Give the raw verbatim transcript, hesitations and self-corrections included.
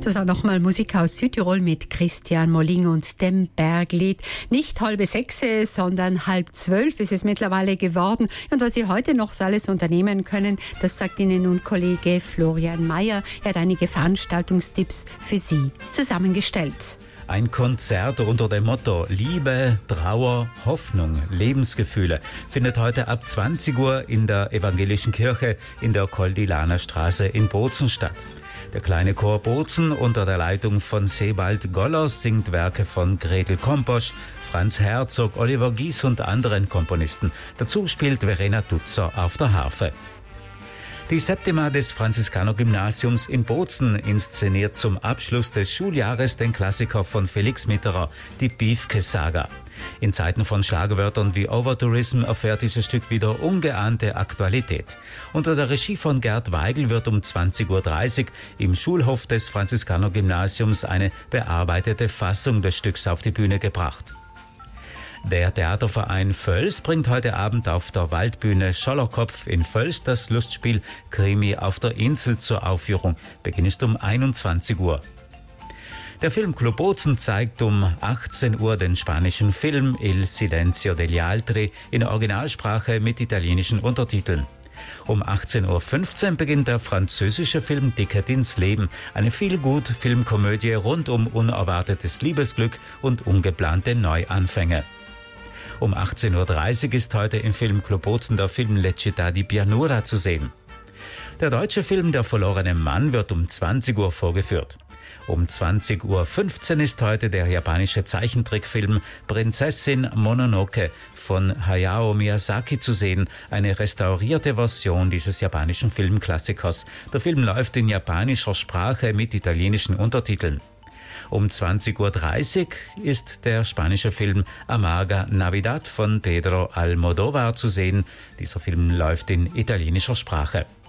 Das war nochmal Musik aus Südtirol mit Christian Molling und dem Berglied. Nicht halbe sechse, sondern halb zwölf ist es mittlerweile geworden. Und was Sie heute noch so alles unternehmen können, das sagt Ihnen nun Kollege Florian Mayer. Er hat einige Veranstaltungstipps für Sie zusammengestellt. Ein Konzert unter dem Motto Liebe, Trauer, Hoffnung, Lebensgefühle findet heute ab zwanzig Uhr in der Evangelischen Kirche in der Koldilaner Straße in Bozen statt. Der kleine Chor Bozen unter der Leitung von Sebald Gollers singt Werke von Gretel Komposch, Franz Herzog, Oliver Gies und anderen Komponisten. Dazu spielt Verena Tutzer auf der Harfe. Die Septima des Franziskaner-Gymnasiums in Bozen inszeniert zum Abschluss des Schuljahres den Klassiker von Felix Mitterer, die Piefke-Saga. In Zeiten von Schlagwörtern wie Overtourism erfährt dieses Stück wieder ungeahnte Aktualität. Unter der Regie von Gerd Weigel wird um zwanzig Uhr dreißig im Schulhof des Franziskaner-Gymnasiums eine bearbeitete Fassung des Stücks auf die Bühne gebracht. Der Theaterverein Völs bringt heute Abend auf der Waldbühne Schollerkopf in Völs das Lustspiel Krimi auf der Insel zur Aufführung. Beginn ist um einundzwanzig Uhr. Der Filmclub Bozen zeigt um achtzehn Uhr den spanischen Film Il Silenzio degli Altri in Originalsprache mit italienischen Untertiteln. Um achtzehn Uhr fünfzehn beginnt der französische Film Ticket ins Leben, eine Feelgood-Filmkomödie rund um unerwartetes Liebesglück und ungeplante Neuanfänge. Um achtzehn Uhr dreißig ist heute im Filmclub Bozen der Film Le Città di Pianura zu sehen. Der deutsche Film Der verlorene Mann wird um zwanzig Uhr vorgeführt. Um zwanzig Uhr fünfzehn ist heute der japanische Zeichentrickfilm Prinzessin Mononoke von Hayao Miyazaki zu sehen, eine restaurierte Version dieses japanischen Filmklassikers. Der Film läuft in japanischer Sprache mit italienischen Untertiteln. Um zwanzig Uhr dreißig ist der spanische Film Amarga Navidad von Pedro Almodóvar zu sehen. Dieser Film läuft in italienischer Sprache.